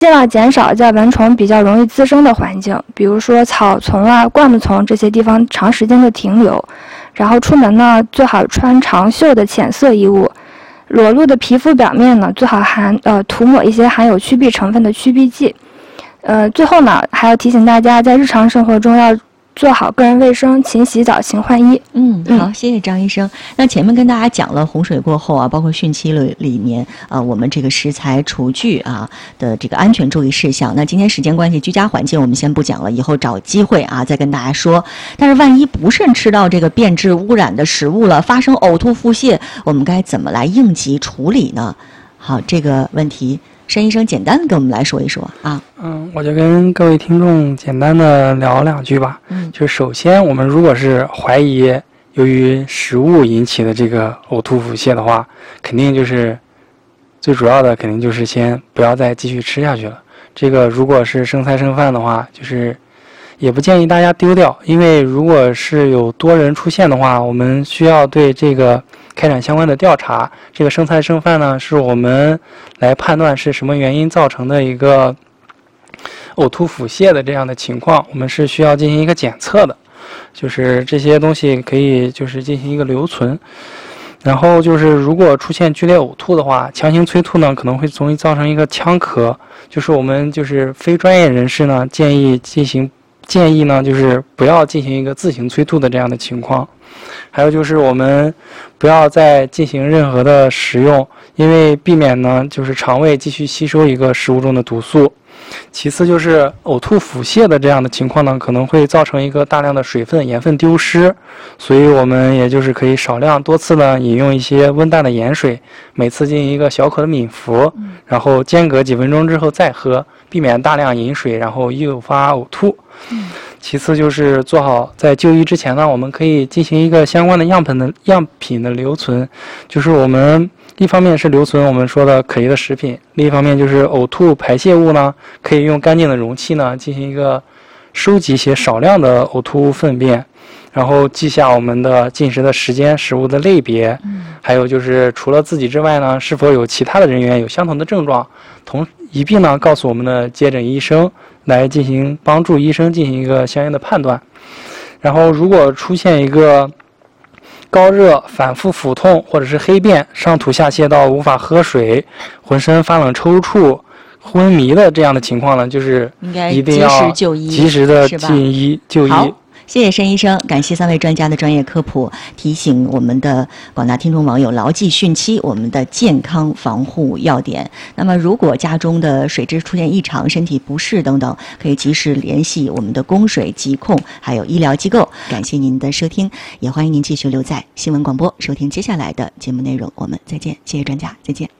尽量减少在蚊虫比较容易滋生的环境，比如说草丛啊、灌木丛这些地方长时间的停留。然后出门呢，最好穿长袖的浅色衣物，裸露的皮肤表面呢，最好涂抹一些含有驱避成分的驱避剂。最后呢，还要提醒大家，在日常生活中要做好个人卫生，勤洗澡，勤换衣。 好，谢谢张医生。那前面跟大家讲了洪水过后啊，包括汛期里面我们这个食材厨具啊的这个安全注意事项。那今天时间关系，居家环境我们先不讲了，以后找机会啊再跟大家说。但是万一不慎吃到这个变质污染的食物了，发生呕吐腹泻，我们该怎么来应急处理呢？好，这个问题申医生简单的跟我们来说一说啊。 我就跟各位听众简单的聊两句吧。就是首先我们如果是怀疑由于食物引起的这个呕吐腹泻的话，肯定就是最主要的肯定就是先不要再继续吃下去了。这个如果是剩菜剩饭的话，就是也不建议大家丢掉，因为如果是有多人出现的话，我们需要对这个开展相关的调查。这个剩菜剩饭呢，是我们来判断是什么原因造成的一个呕吐腹泻的这样的情况，我们是需要进行一个检测的，就是这些东西可以就是进行一个留存。然后就是如果出现剧烈呕吐的话，强行催吐呢可能会容易造成一个呛咳，就是我们就是非专业人士呢建议呢就是不要进行一个自行催吐的这样的情况。还有就是我们不要再进行任何的食用，因为避免呢就是肠胃继续吸收一个食物中的毒素。其次就是呕吐腹泻的这样的情况呢，可能会造成一个大量的水分、盐分丢失，所以我们也就是可以少量多次呢饮用一些温淡的盐水，每次进行一个小口的抿服，然后间隔几分钟之后再喝，避免大量饮水然后诱发呕吐。其次就是做好在就医之前呢，我们可以进行一个相关的样品的留存，就是我们一方面是留存我们说的可疑的食品，另一方面就是呕吐排泄物呢，可以用干净的容器呢进行一个收集一些少量的呕吐物粪便，然后记下我们的进食的时间、食物的类别，还有就是除了自己之外呢，是否有其他的人员有相同的症状，一并呢告诉我们的接诊医生，来帮助医生进行一个相应的判断。然后如果出现一个高热、反复腹痛或者是黑便、上吐下泻到无法喝水、浑身发冷抽搐、昏迷的这样的情况呢，就是一定要及时的就医。 谢谢申医生，感谢3位专家的专业科普，提醒我们的广大听众网友牢记汛期我们的健康防护要点。那么如果家中的水质出现异常、身体不适等等，可以及时联系我们的供水疾控还有医疗机构。感谢您的收听，也欢迎您继续留在新闻广播收听接下来的节目内容。我们再见，谢谢专家，再见。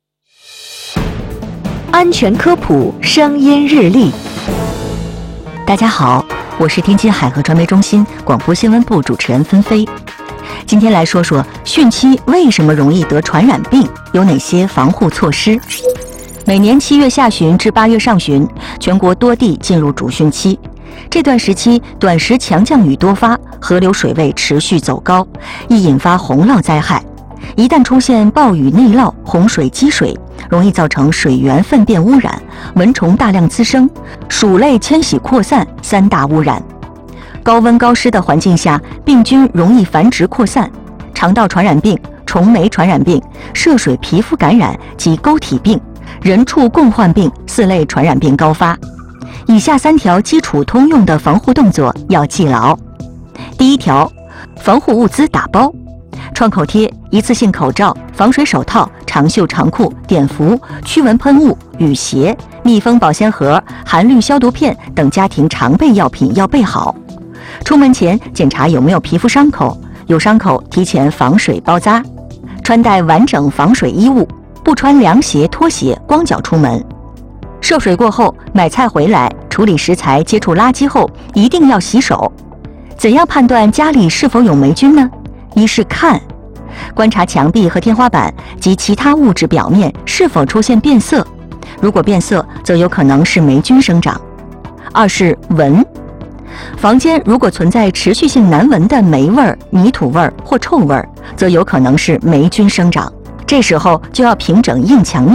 安全科普声音日历。大家好，我是天津海河传媒中心广播新闻部主持人芬飞。今天来说说汛期为什么容易得传染病，有哪些防护措施。每年7月下旬至8月上旬，全国多地进入主汛期。这段时期短时强降雨多发，河流水位持续走高，易引发洪涝灾害。一旦出现暴雨内涝、洪水积水，容易造成水源粪便污染、蚊虫大量滋生、鼠类迁徙扩散3大污染。高温高湿的环境下，病菌容易繁殖扩散，肠道传染病、虫媒传染病、涉水皮肤感染及沟体病、人畜共患病4类传染病高发。以下3条基础通用的防护动作要记牢。第1条，防护物资打包。创口贴、一次性口罩、防水手套、长袖长裤、碘伏、驱蚊喷雾、雨鞋、密封保鲜盒、含氯消毒片等家庭常备药品要备好。出门前检查有没有皮肤伤口，有伤口提前防水包扎。穿戴完整防水衣物，不穿凉鞋、拖鞋，光脚出门。涉水过后，买菜回来，处理食材、接触垃圾后，一定要洗手。怎样判断家里是否有霉菌呢？一是观察墙壁和天花板及其他物质表面是否出现变色，如果变色，则有可能是霉菌生长。2是闻，房间如果存在持续性难闻的霉味、泥土味或臭味，则有可能是霉菌生长。这时候就要平整硬墙面，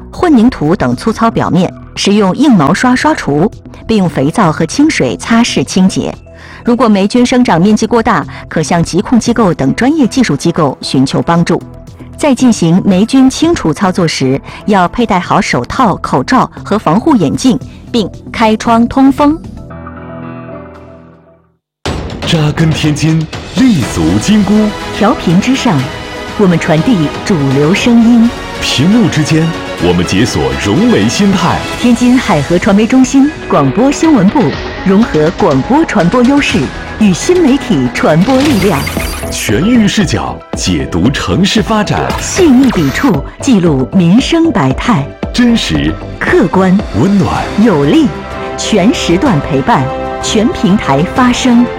混凝土等粗糙表面，使用硬毛刷刷除，并用肥皂和清水擦拭清洁。如果霉菌生长面积过大，可向疾控机构等专业技术机构寻求帮助。在进行霉菌清除操作时，要佩戴好手套、口罩和防护眼镜，并开窗通风。 扎根天津，立足金箍， 调频之上，我们传递主流声音； 屏幕之间，我们解锁融媒心态。 天津海河传媒中心广播新闻部融合广播传播优势与新媒体传播力量， 全域视角解读城市发展， 细腻笔触记录民生百态， 真实、 客观、 温暖、 有力，全时段陪伴，全平台发声。